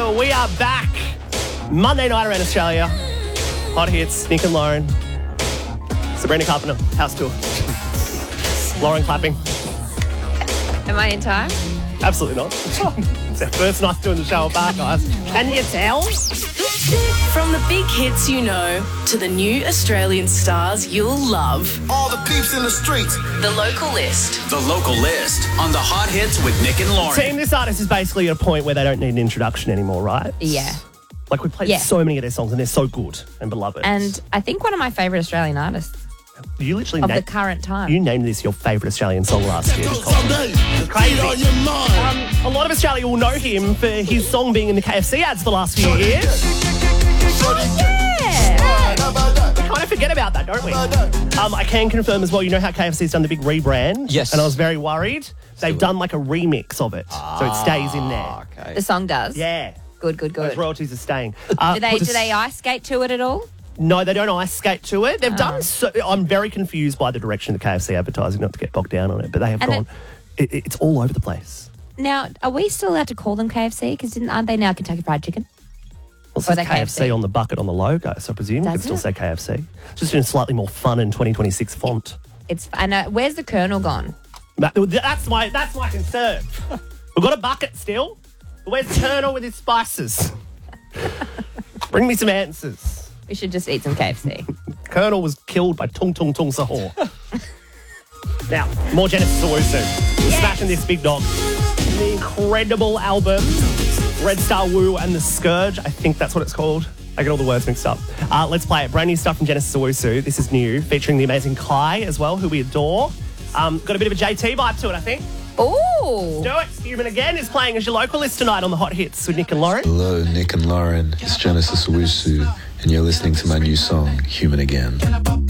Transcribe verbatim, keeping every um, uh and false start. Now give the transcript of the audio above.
Well, we are back. Monday night around Australia. Hot hits, Nick and Lauren. Sabrina Carpenter, house tour. Lauren clapping. Am I in time? Absolutely not. It's our first night doing the show apart, guys. Can you tell? From the big hits you know to the new Australian stars you'll love. All the peeps in the streets. The Local List. The Local List on the Hot Hits with Nick and Lauren. Team, this artist is basically at a point where they don't need an introduction anymore, right? Yeah. Like, we played Yeah. so many of their songs and they're so good and beloved. And I think one of my favourite Australian artists you literally of na- the current time. You named this your favourite Australian song last year. Just Someday, It's crazy. get on your mind. Um, a lot of Australia will know him for his song being in the K F C ads for the last few years. yeah. How about that? We kind of forget about that, don't we? Um, I can confirm as well, you know how K F C's done the big rebrand? Yes. And I was very worried. They've done like a remix of it. so it stays in there. Okay. The song does. Yeah. Good, good, Those good. royalties are staying. Uh, Do they put do the- they ice skate to it at all? No, they don't ice skate to it. They've Oh. done so... I'm very confused by the direction of the K F C advertising, not to get bogged down on it, but they have And gone... It, it's all over the place. Now, are we still allowed to call them K F C? Because aren't they now Kentucky Fried Chicken? Well, it Or says they K F C K F C? on the bucket on the logo, so I presume you Does could still it? say K F C. Just in a slightly more fun and twenty twenty-six font. It's and uh, where's the Colonel gone? That- That's my that's my concern. We've got a bucket still. But where's Colonel with his spices? Bring me some answers. We should just eat some K F C. Colonel was killed by Tung Tung Tung Sahor. Now, more Genesis Owusu. We're smashing this big dog. The incredible album, Red Star Woo and the Scourge. I think that's what it's called. I get all the words mixed up. Uh, let's play it. Brand new stuff from Genesis Owusu. This is new, featuring the amazing Kai as well, who we adore. Um, got a bit of a J T vibe to it, I think. Ooh. Do it. Human Again is playing as your local list tonight on the Hot Hits with Nick and Lauren. Hello, Nick and Lauren. It's Genesis Owusu, and you're listening to my new song, Human Again.